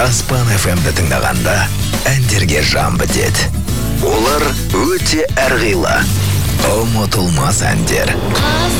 Аспан FM-ді тыңдағанда әндерге жан бітеді. Олар өте әрғилы, ұмытылмас әндер.